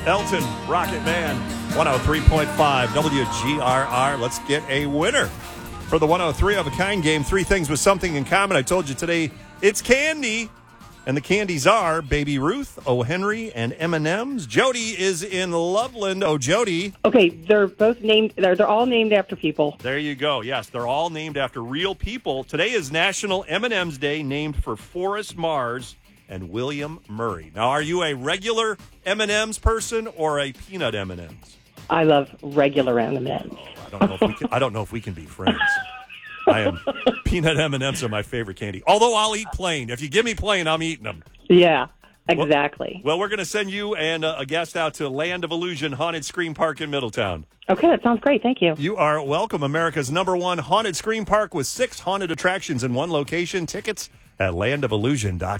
Elton, Rocket Man, 103.5 WGRR. Let's get a winner for the 103 of a kind game. Three things with something in common. I told you today it's candy. And the candies are Baby Ruth, O. Henry, and M&M's. Jody is in Loveland. Oh, Jody. Okay, they're both named. They're all named after people. There you go. Yes, they're all named after real people. Today is National M&M's Day, named for Forrest Mars and William Murray. Now, are you a regular M&M's person or a peanut M&M's? I love regular M&Ms. I don't know if we can be friends. I am peanut M&Ms are my favorite candy. Although I'll eat plain. If you give me plain, I'm eating them. Yeah, exactly. Well, we're going to send you and a guest out to Land of Illusion Haunted Scream Park in Middletown. Okay, that sounds great. Thank you. You are welcome. America's #1 haunted scream park with 6 haunted attractions in one location. Tickets at landofillusion.com.